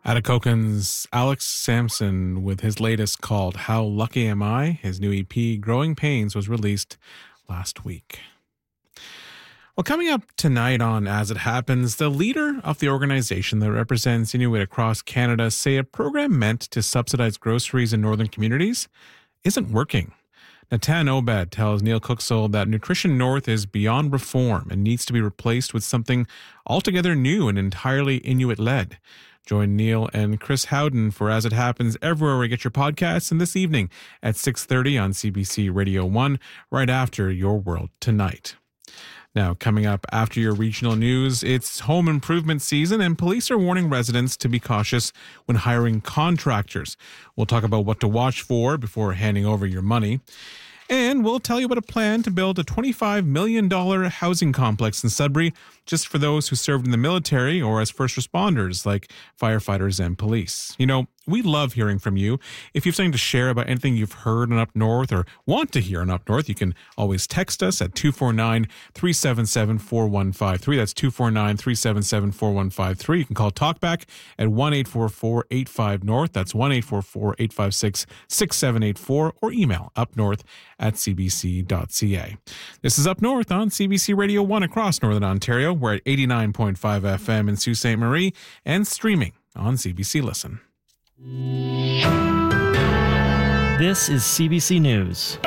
Adakoken's Alex Sampson with his latest called How Lucky Am I? His new EP, Growing Pains, was released last week. Well, coming up tonight on As It Happens, the leader of the organization that represents Inuit across Canada say a program meant to subsidize groceries in northern communities isn't working. Natan Obed tells Neil Cooksold that Nutrition North is beyond reform and needs to be replaced with something altogether new and entirely Inuit-led. Join Neil and Chris Howden for As It Happens everywhere we get your podcasts, and this evening at 6:30 on CBC Radio 1, right after Your World Tonight. Now, coming up after your regional news, it's home improvement season and police are warning residents to be cautious when hiring contractors. We'll talk about what to watch for before handing over your money. And we'll tell you about a plan to build a $25 million housing complex in Sudbury just for those who served in the military or as first responders like firefighters and police. You know, we love hearing from you. If you have something to share about anything you've heard on Up North or want to hear on Up North, you can always text us at 249-377-4153. That's 249-377-4153. You can call Talkback at 1-844-85-NORTH. That's 1-844-856-6784 or email upnorth@cbc.ca. This is Up North on CBC Radio 1 across Northern Ontario. We're at 89.5 FM in Sault Ste. Marie and streaming on CBC Listen. This is CBC News.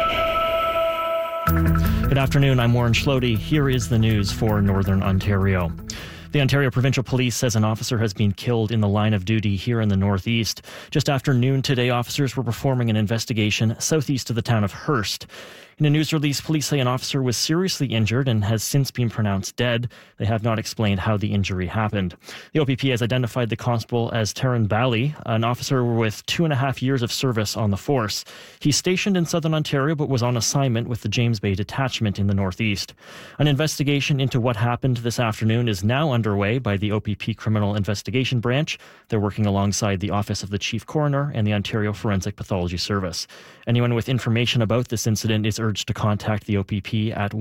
Good afternoon, I'm Warren Schlody. Here is the news for Northern Ontario. The Ontario Provincial Police says an officer has been killed in the line of duty here in the Northeast. Just after noon today, officers were performing an investigation southeast of the town of Hearst. In a news release, police say an officer was seriously injured and has since been pronounced dead. They have not explained how the injury happened. The OPP has identified the constable as Taryn Bally, an officer with 2.5 years of service on the force. He's stationed in Southern Ontario but was on assignment with the James Bay Detachment in the Northeast. An investigation into what happened this afternoon is now underway by the OPP Criminal Investigation Branch. They're working alongside the Office of the Chief Coroner and the Ontario Forensic Pathology Service. Anyone with information about this incident is urged to contact the OPP at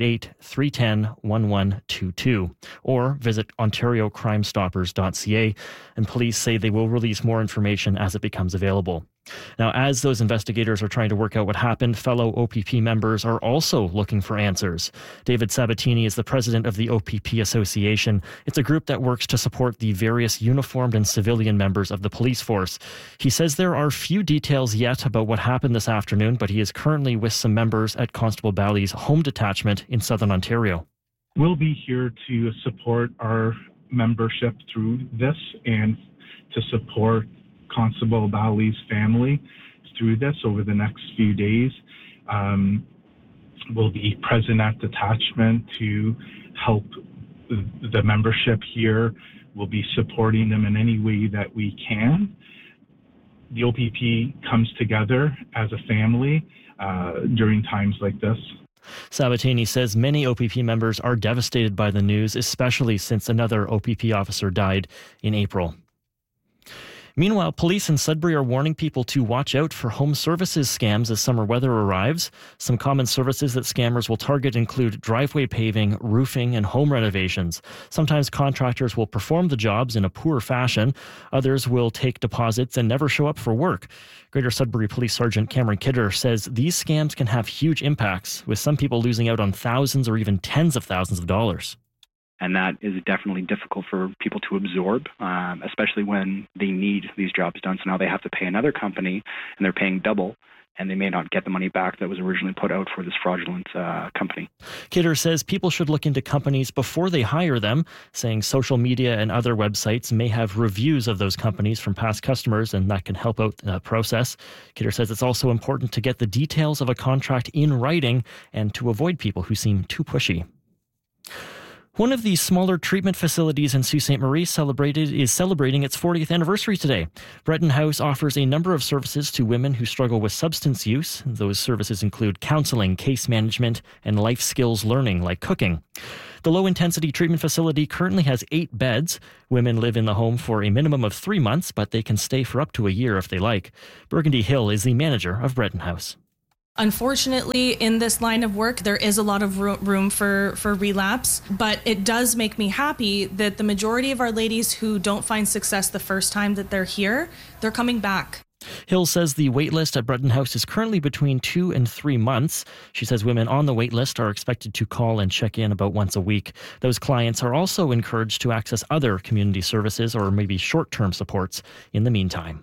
1-888-310-1122 or visit ontariocrimestoppers.ca, and police say they will release more information as it becomes available. Now, as those investigators are trying to work out what happened, fellow OPP members are also looking for answers. David Sabatini is the president of the OPP Association. It's a group that works to support the various uniformed and civilian members of the police force. He says there are few details yet about what happened this afternoon, but he is currently with some members at Constable Bally's home detachment in Southern Ontario. We'll be here to support our membership through this and to support Constable Bally's family through this over the next few days. We'll be present at detachment to help the membership here. We'll be supporting them in any way that we can. The OPP comes together as a family during times like this. Sabatini says many OPP members are devastated by the news, especially since another OPP officer died in April. Meanwhile, police in Sudbury are warning people to watch out for home services scams as summer weather arrives. Some common services that scammers will target include driveway paving, roofing, and home renovations. Sometimes contractors will perform the jobs in a poor fashion. Others will take deposits and never show up for work. Greater Sudbury Police Sergeant Cameron Kidder says these scams can have huge impacts, with some people losing out on thousands or even tens of thousands of dollars. And that is definitely difficult for people to absorb, especially when they need these jobs done. So now they have to pay another company, and they're paying double, and they may not get the money back that was originally put out for this fraudulent company. Kidder says people should look into companies before they hire them, saying social media and other websites may have reviews of those companies from past customers, and that can help out the process. Kidder says it's also important to get the details of a contract in writing and to avoid people who seem too pushy. One of the smaller treatment facilities in Sault Ste. Marie is celebrating its 40th anniversary today. Breton House offers a number of services to women who struggle with substance use. Those services include counseling, case management, and life skills learning like cooking. The low-intensity treatment facility currently has 8 beds. Women live in the home for a minimum of 3 months, but they can stay for up to a year if they like. Burgundy Hill is the manager of Breton House. Unfortunately, in this line of work, there is a lot of room for relapse, but it does make me happy that the majority of our ladies who don't find success the first time that they're here, they're coming back. Hill says the waitlist at Breton House is currently between 2 and 3 months. She says women on the waitlist are expected to call and check in about once a week. Those clients are also encouraged to access other community services or maybe short-term supports in the meantime.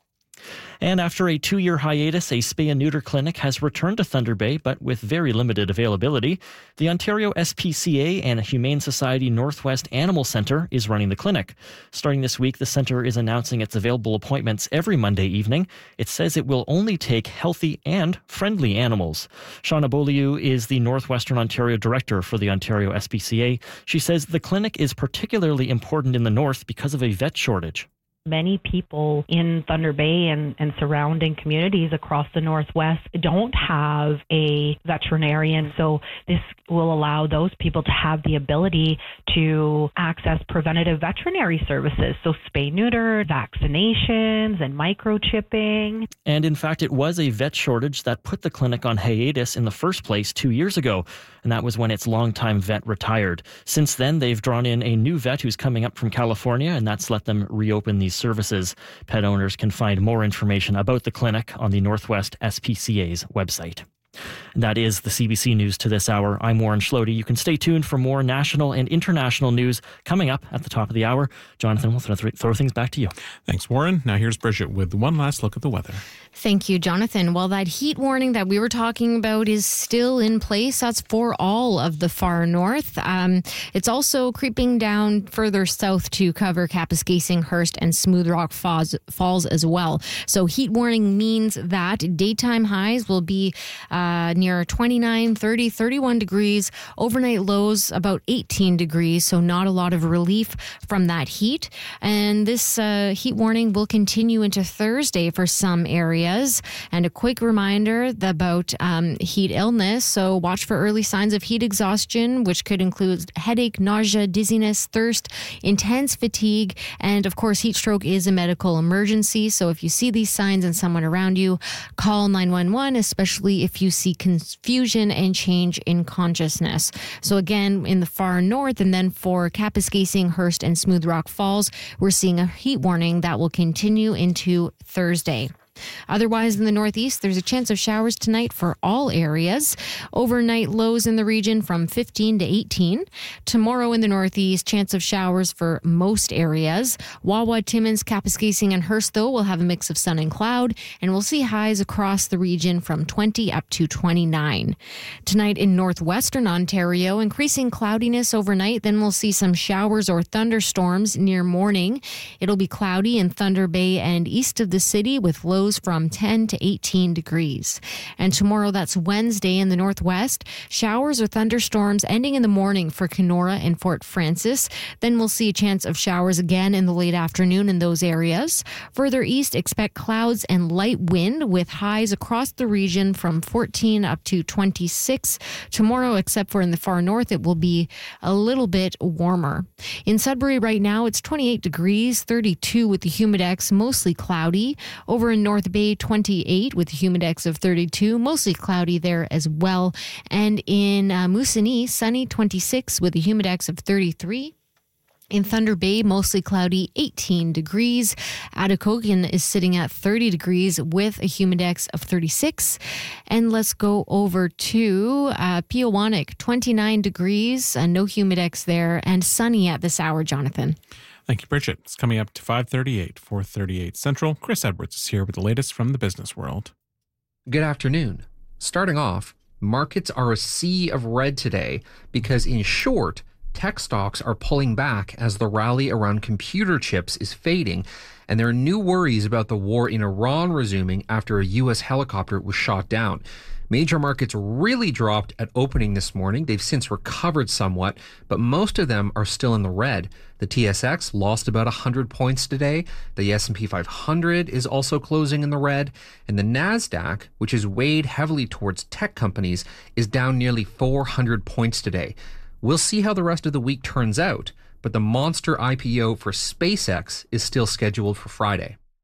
And after a 2-year hiatus, a spay and neuter clinic has returned to Thunder Bay, but with very limited availability. The Ontario SPCA and Humane Society Northwest Animal Centre is running the clinic. Starting this week, the centre is announcing its available appointments every Monday evening. It says it will only take healthy and friendly animals. Shauna Beaulieu is the Northwestern Ontario Director for the Ontario SPCA. She says the clinic is particularly important in the north because of a vet shortage. Many people in Thunder Bay and surrounding communities across the Northwest don't have a veterinarian, so this will allow those people to have the ability to access preventative veterinary services, so spay-neuter, vaccinations, and microchipping. And in fact, it was a vet shortage that put the clinic on hiatus in the first place 2 years ago, and that was when its longtime vet retired. Since then, they've drawn in a new vet who's coming up from California, and that's let them reopen these services. Pet owners can find more information about the clinic on the Northwest SPCA's website. And that is the CBC News to this hour. I'm Warren Schlody. You can stay tuned for more national and international news coming up at the top of the hour. Jonathan, we'll throw things back to you. Thanks, Warren. Now here's Bridget with one last look at the weather. Thank you, Jonathan. Well, that heat warning that we were talking about is still in place. That's for all of the far north. It's also creeping down further south to cover Kapuskasing, Hearst, and Smooth Rock Falls as well. So heat warning means that daytime highs will be near 29, 30, 31 degrees. Overnight lows about 18 degrees, so not a lot of relief from that heat. And this heat warning will continue into Thursday for some areas. And a quick reminder about heat illness. So watch for early signs of heat exhaustion, which could include headache, nausea, dizziness, thirst, intense fatigue, and of course, heat stroke is a medical emergency. So if you see these signs in someone around you, call 911, especially if you see confusion and change in consciousness. So again, in the far north, and then for Kapuskasing, Hearst, and Smooth Rock Falls, we're seeing a heat warning that will continue into Thursday. Otherwise, in the northeast, there's a chance of showers tonight for all areas. Overnight lows in the region from 15 to 18. Tomorrow in the northeast, chance of showers for most areas. Wawa, Timmins, Kapuskasing, and Hearst, though, will have a mix of sun and cloud, and we'll see highs across the region from 20 up to 29. Tonight in northwestern Ontario, increasing cloudiness overnight, then we'll see some showers or thunderstorms near morning. It'll be cloudy in Thunder Bay and east of the city with lows from 10 to 18 degrees. And tomorrow, that's Wednesday in the northwest, showers or thunderstorms ending in the morning for Kenora and Fort Francis. Then we'll see a chance of showers again in the late afternoon in those areas. Further east, expect clouds and light wind with highs across the region from 14 up to 26. Tomorrow, except for in the far north, it will be a little bit warmer. In Sudbury right now, it's 28 degrees, 32 with the humidex, mostly cloudy. Over in North Bay, 28 with a humidex of 32, mostly cloudy there as well. And in Moosonee, sunny, 26 with a humidex of 33. In Thunder Bay, mostly cloudy, 18 degrees. Atikokan is sitting at 30 degrees with a humidex of 36. And let's go over to Peawanuck, 29 degrees, no humidex there, and sunny at this hour, Jonathan. Thank you, Bridget. It's coming up to 5:38, 4:38 Central. Chris Edwards is here with the latest from the business world. Good afternoon. Starting off, markets are a sea of red today because, in short, tech stocks are pulling back as the rally around computer chips is fading, and there are new worries about the war in Iran resuming after a U.S. helicopter was shot down. Major markets really dropped at opening this morning. They've since recovered somewhat, but most of them are still in the red. The TSX lost about 100 points today. The S&P 500 is also closing in the red. And the NASDAQ, which is weighed heavily towards tech companies, is down nearly 400 points today. We'll see how the rest of the week turns out, but the monster IPO for SpaceX is still scheduled for Friday.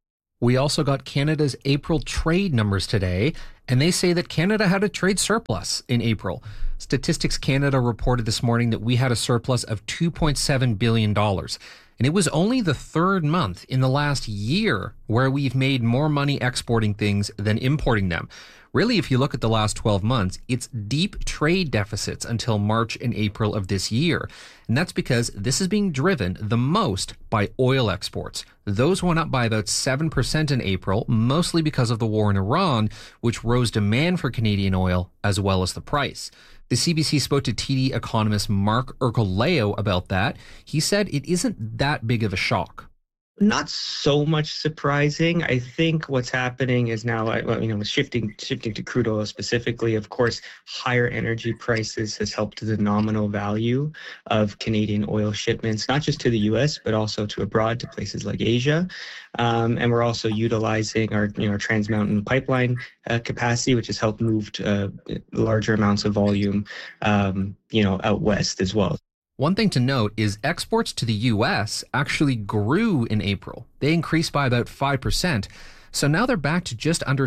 We also got Canada's April trade numbers today, and they say that Canada had a trade surplus in April. Statistics Canada reported this morning that we had a surplus of $2.7 billion. And it was only the third month in the last year where we've made more money exporting things than importing them. Really, if you look at the last 12 months, it's deep trade deficits until March and April of this year. And that's because this is being driven the most by oil exports. Those went up by about 7% in April, mostly because of the war in Iran, which rose demand for Canadian oil as well as the price. The CBC spoke to TD economist Mark Ercolao about that. He said it isn't that big of a shock. Not so much surprising. I think what's happening is now, shifting to crude oil specifically. Of course, higher energy prices has helped the nominal value of Canadian oil shipments, not just to the U.S., but also to abroad, to places like Asia. And we're also utilizing our Trans Mountain pipeline capacity, which has helped move larger amounts of volume, out west as well. One thing to note is exports to the U.S. actually grew in April. They increased by about 5%. So now they're back to just under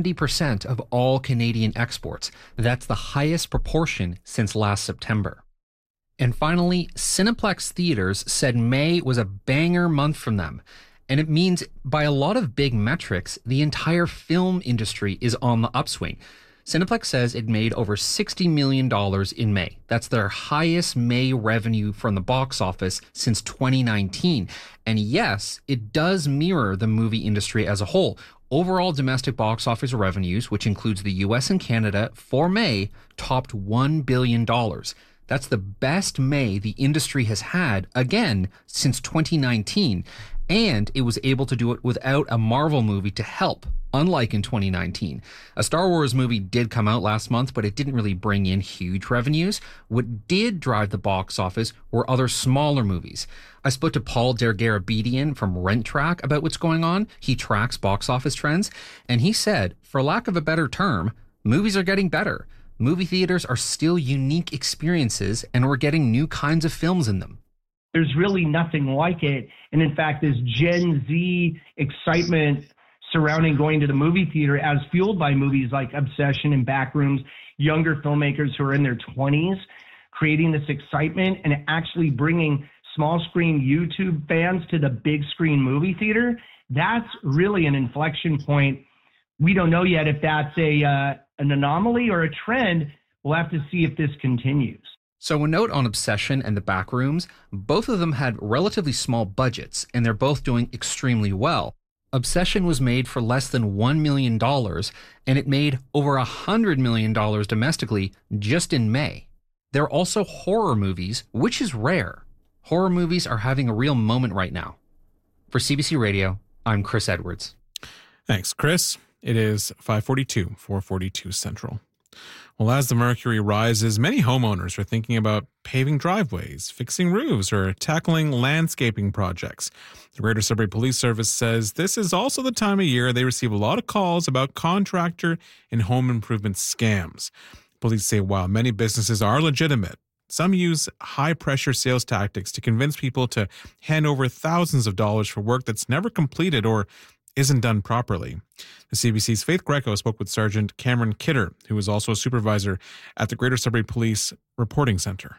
70% of all Canadian exports. That's the highest proportion since last September. And finally, Cineplex Theaters said May was a banger month from them. And it means by a lot of big metrics, the entire film industry is on the upswing. Cineplex says it made over $60 million in May. That's their highest May revenue from the box office since 2019. And yes, it does mirror the movie industry as a whole. Overall domestic box office revenues, which includes the US and Canada, for May topped $1 billion. That's the best May the industry has had, again, since 2019. And it was able to do it without a Marvel movie to help, unlike in 2019. A Star Wars movie did come out last month, but it didn't really bring in huge revenues. What did drive the box office were other smaller movies. I spoke to Paul Dergarabedian from Rent Track about what's going on. He tracks box office trends, and he said, for lack of a better term, movies are getting better. Movie theaters are still unique experiences, and we're getting new kinds of films in them. There's really nothing like it. And in fact, this Gen Z excitement surrounding going to the movie theater, as fueled by movies like Obsession and Backrooms, younger filmmakers who are in their 20s, creating this excitement and actually bringing small screen YouTube fans to the big screen movie theater, that's really an inflection point. We don't know yet if that's an anomaly or a trend. We'll have to see if this continues. So a note on Obsession and the Backrooms, both of them had relatively small budgets, and they're both doing extremely well. Obsession was made for less than $1 million, and it made over $100 million domestically just in May. They're also horror movies, which is rare. Horror movies are having a real moment right now. For CBC Radio, I'm Chris Edwards. Thanks, Chris. It is 5:42, 4:42 Central. Well, as the mercury rises, many homeowners are thinking about paving driveways, fixing roofs, or tackling landscaping projects. The Greater Sudbury Police Service says this is also the time of year they receive a lot of calls about contractor and home improvement scams. Police say while many businesses are legitimate, some use high-pressure sales tactics to convince people to hand over thousands of dollars for work that's never completed or isn't done properly. The CBC's Faith Greco spoke with Sergeant Cameron Kidder, who is also a supervisor at the Greater Sudbury Police Reporting Center.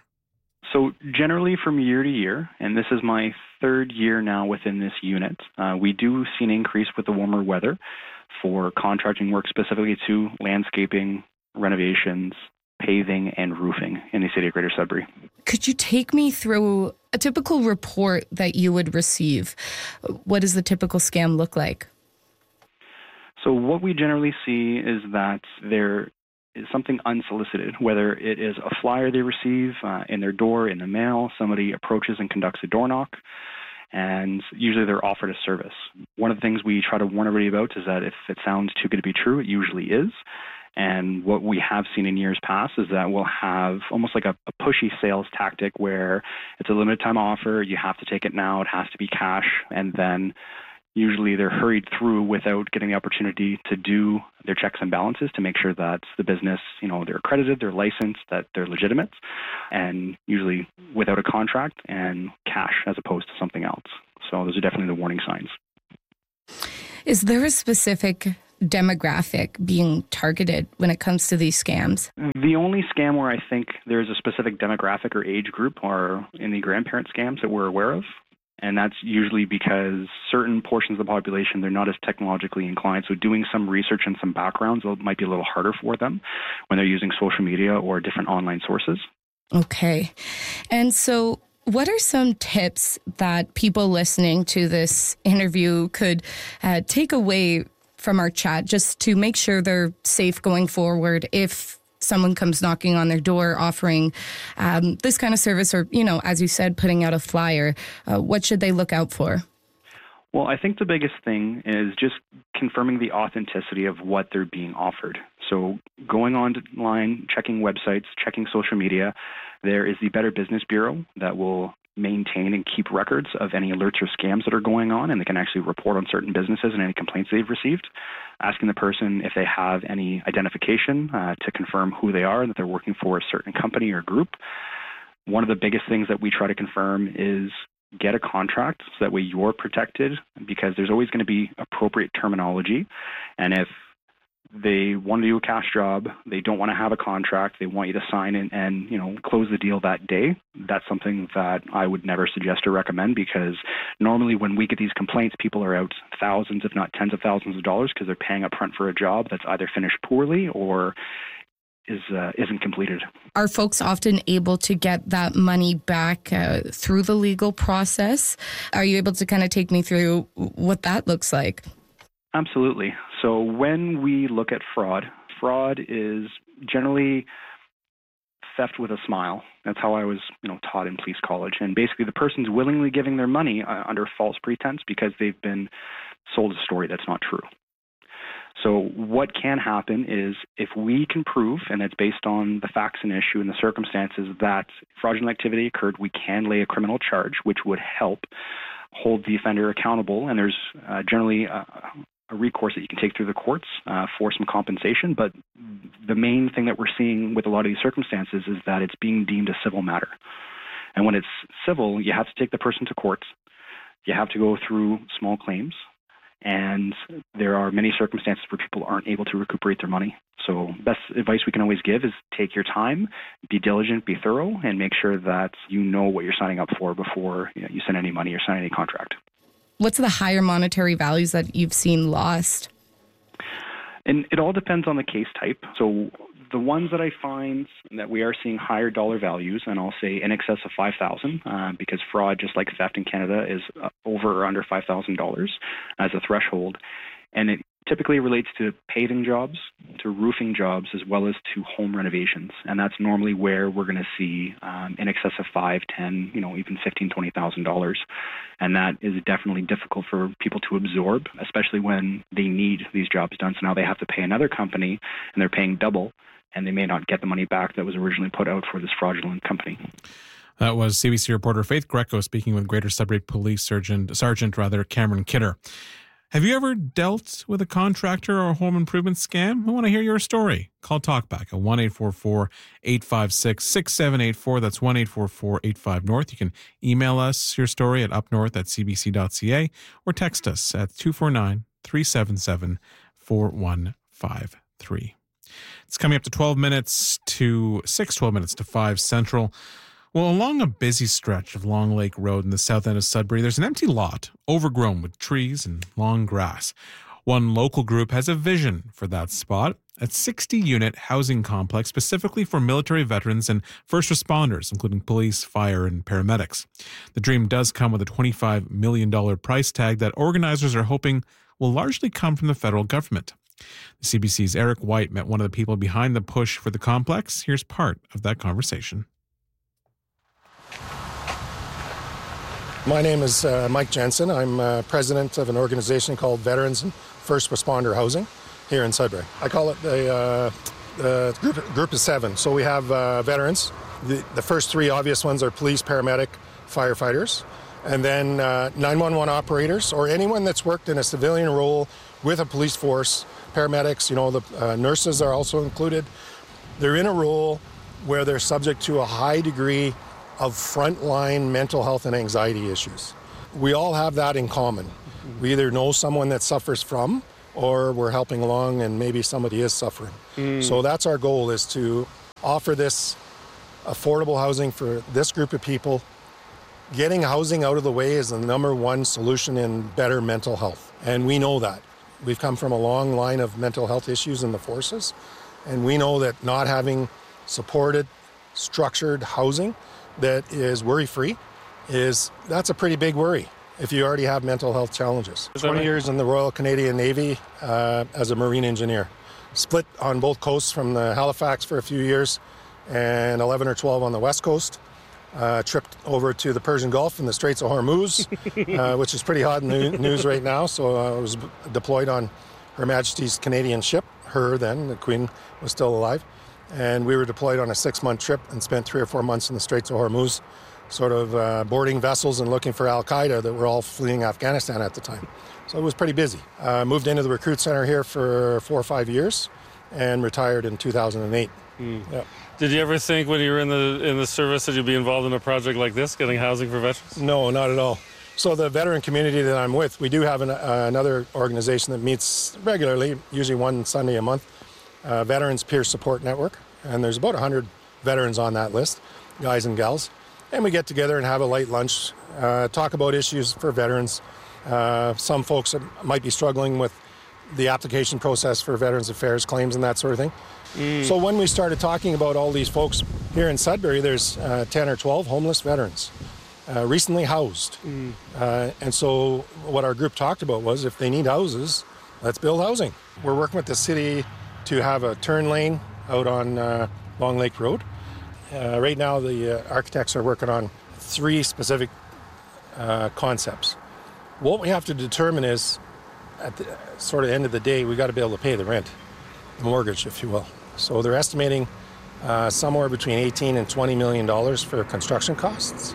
So generally from year to year, and this is my third year now within this unit, we do see an increase with the warmer weather for contracting work specifically to landscaping, renovations, paving, and roofing in the city of Greater Sudbury. Could you take me through a typical report that you would receive? What does the typical scam look like? So what we generally see is that there is something unsolicited, whether it is a flyer they receive in their door, in the mail, somebody approaches and conducts a door knock, and usually they're offered a service. One of the things we try to warn everybody about is that if it sounds too good to be true, it usually is. And what we have seen in years past is that we'll have almost like a pushy sales tactic where it's a limited time offer, you have to take it now, it has to be cash, and then usually they're hurried through without getting the opportunity to do their checks and balances to make sure that the business, they're accredited, they're licensed, that they're legitimate, and usually without a contract and cash as opposed to something else. So those are definitely the warning signs. Is there a specific demographic being targeted when it comes to these scams? The only scam where I think there's a specific demographic or age group are in the grandparent scams that we're aware of. And that's usually because certain portions of the population, they're not as technologically inclined. So doing some research and some backgrounds might be a little harder for them when they're using social media or different online sources. Okay. And so what are some tips that people listening to this interview could take away from our chat just to make sure they're safe going forward if someone comes knocking on their door offering this kind of service or, as you said, putting out a flyer? What should they look out for? Well, I think the biggest thing is just confirming the authenticity of what they're being offered. So going online, checking websites, checking social media. There is the Better Business Bureau that will maintain and keep records of any alerts or scams that are going on, and they can actually report on certain businesses and any complaints they've received, asking the person if they have any identification to confirm who they are and that they're working for a certain company or group. One of the biggest things that we try to confirm is get a contract so that way you're protected, because there's always going to be appropriate terminology. And if they want to do a cash job, they don't want to have a contract, they want you to sign in and close the deal that day, that's something that I would never suggest or recommend, because normally when we get these complaints, people are out thousands, if not tens of thousands of dollars, because they're paying up front for a job that's either finished poorly or isn't completed. Are folks often able to get that money back through the legal process? Are you able to kind of take me through what that looks like? Absolutely. So when we look at fraud is generally theft with a smile. That's how I was, taught in police college. And basically the person's willingly giving their money under false pretense because they've been sold a story that's not true. So what can happen is if we can prove, and it's based on the facts and issue and the circumstances, that fraudulent activity occurred, we can lay a criminal charge, which would help hold the offender accountable. And there's generally a recourse that you can take through the courts for some compensation. But the main thing that we're seeing with a lot of these circumstances is that it's being deemed a civil matter. And when it's civil, you have to take the person to court. You have to go through small claims. And there are many circumstances where people aren't able to recuperate their money. So best advice we can always give is take your time, be diligent, be thorough, and make sure that you know what you're signing up for before you send any money or sign any contract. What's the higher monetary values that you've seen lost? And it all depends on the case type. So the ones that I find that we are seeing higher dollar values, and I'll say in excess of $5,000, because fraud, just like theft in Canada, is over or under $5,000 as a threshold. And it typically relates to paving jobs, to roofing jobs, as well as to home renovations. And that's normally where we're going to see in excess of $5,000, $10,000, even $15,000, $20,000. And that is definitely difficult for people to absorb, especially when they need these jobs done. So now they have to pay another company, and they're paying double, and they may not get the money back that was originally put out for this fraudulent company. That was CBC reporter Faith Greco speaking with Greater Sudbury Police Sergeant Cameron Kidder. Have you ever dealt with a contractor or home improvement scam? I want to hear your story. Call Talkback at 1-844-856-6784. That's 1-844-85-NORTH. You can email us your story at upnorth@cbc.ca or text us at 249-377-4153. It's coming up to 12 minutes to 5 Central. Well, along a busy stretch of Long Lake Road in the south end of Sudbury, there's an empty lot overgrown with trees and long grass. One local group has a vision for that spot, a 60-unit housing complex specifically for military veterans and first responders, including police, fire, and paramedics. The dream does come with a $25 million price tag that organizers are hoping will largely come from the federal government. The CBC's Eric White met one of the people behind the push for the complex. Here's part of that conversation. My name is Mike Jensen. I'm president of an organization called Veterans and First Responder Housing here in Sudbury. I call it the group of seven. So we have veterans. The first three obvious ones are police, paramedic, firefighters, and then 911 operators or anyone that's worked in a civilian role with a police force. Paramedics, the nurses are also included. They're in a role where they're subject to a high degree of frontline mental health and anxiety issues. We all have that in common. We either know someone that suffers from, or we're helping along and maybe somebody is suffering. So that's our goal, is to offer this affordable housing for this group of people. Getting housing out of the way is the number one solution in better mental health. And we know that. We've come from a long line of mental health issues in the forces. And we know that not having supported, structured housing that is worry-free, that's a pretty big worry if you already have mental health challenges. 20 years in the Royal Canadian Navy as a marine engineer. Split on both coasts from the Halifax for a few years and 11 or 12 on the West Coast. Tripped over to the Persian Gulf and the Straits of Hormuz, which is pretty hot in the news right now. So I was deployed on Her Majesty's Canadian ship. The Queen was still alive. And we were deployed on a 6-month trip and spent 3 or 4 months in the Straits of Hormuz, sort of boarding vessels and looking for Al-Qaeda that were all fleeing Afghanistan at the time. So it was pretty busy. Moved into the recruit center here for 4 or 5 years and retired in 2008. Yeah. Did you ever think when you were in the service that you'd be involved in a project like this, getting housing for veterans? No, not at all. So the veteran community that I'm with, we do have another organization that meets regularly, usually one Sunday a month, Veterans Peer Support Network. And there's about 100 veterans on that list, guys and gals. And we get together and have a light lunch, talk about issues for veterans. Some folks might be struggling with the application process for Veterans Affairs claims and that sort of thing. So when we started talking about all these folks here in Sudbury, there's 10 or 12 homeless veterans recently housed. And so what our group talked about was, if they need houses, let's build housing. We're working with the city to have a turn lane out on Long Lake Road. Right now the architects are working on 3 specific concepts. What we have to determine is, at the sort of end of the day, we got to be able to pay the rent, the mortgage, if you will. So they're estimating somewhere between $18 and $20 million for construction costs.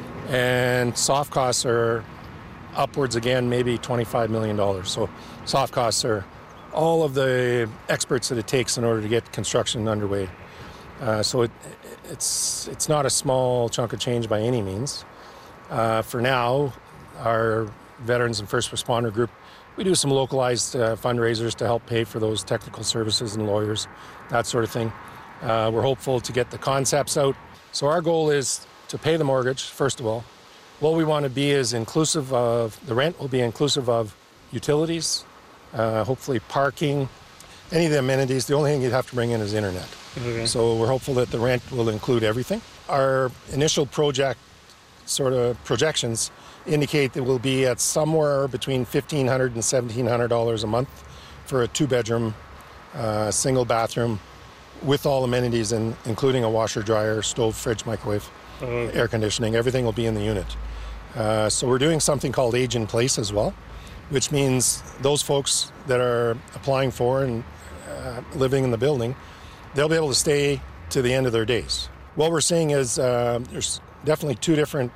And soft costs are upwards again, maybe $25 million. So soft costs are all of the experts that it takes in order to get construction underway. So it's not a small chunk of change by any means. For now, our veterans and first responder group, we do some localized fundraisers to help pay for those technical services and lawyers, that sort of thing. We're hopeful to get the concepts out. So our goal is to pay the mortgage, first of all. What we want to be is inclusive of, the rent will be inclusive of utilities, hopefully parking, any of the amenities. The only thing you'd have to bring in is internet. Okay. So we're hopeful that the rent will include everything. Our initial project sort of projections indicate that we'll be at somewhere between $1,500 and $1,700 a month for a 2-bedroom, single bathroom with all amenities, including a washer, dryer, stove, fridge, microwave, air conditioning. Everything will be in the unit. So we're doing something called Age in Place as well, which means those folks that are applying for and living in the building, they'll be able to stay to the end of their days. What we're seeing is there's definitely 2 different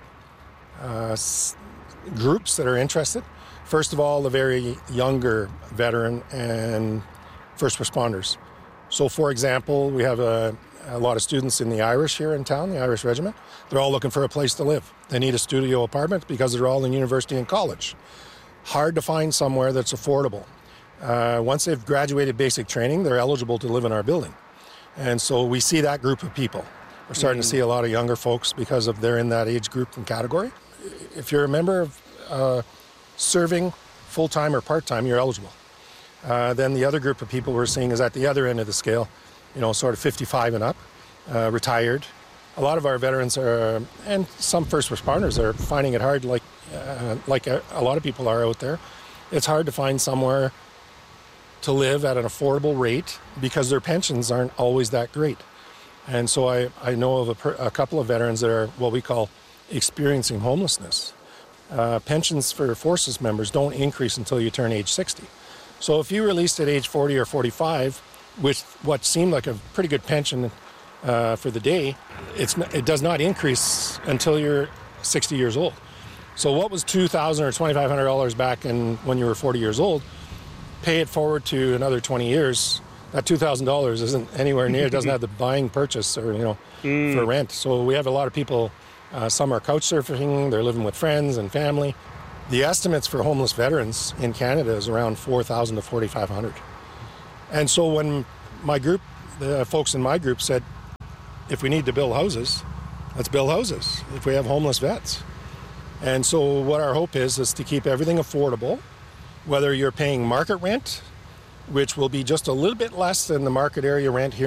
groups that are interested. First of all, the very younger veteran and first responders. So, for example, we have a lot of students in the Irish here in town, the Irish Regiment. They're all looking for a place to live. They need a studio apartment because they're all in university and college. Hard to find somewhere that's affordable. Once they've graduated basic training, they're eligible to live in our building. And so we see that group of people. We're starting to see a lot of younger folks because of they're in that age group and category. If you're a member of serving full-time or part-time, you're eligible. Then the other group of people we're seeing is at the other end of the scale, sort of 55 and up, retired. A lot of our veterans are, and some first responders are finding it hard, like a lot of people are out there. It's hard to find somewhere to live at an affordable rate because their pensions aren't always that great. And so I know of a couple of veterans that are what we call experiencing homelessness. Pensions for forces members don't increase until you turn age 60. So if you released at age 40 or 45 with what seemed like a pretty good pension for the day, it does not increase until you're 60 years old. So what was $2,000 or $2,500 back when you were 40 years old, pay it forward to another 20 years, that $2,000 isn't anywhere near, it doesn't have the buying purchase or, for rent. So we have a lot of people, some are couch surfing, they're living with friends and family. The estimates for homeless veterans in Canada is around 4,000 to 4,500. And so when my group, the folks in my group said, if we need to build houses, let's build houses if we have homeless vets. And so what our hope is to keep everything affordable, whether you're paying market rent, which will be just a little bit less than the market area rent here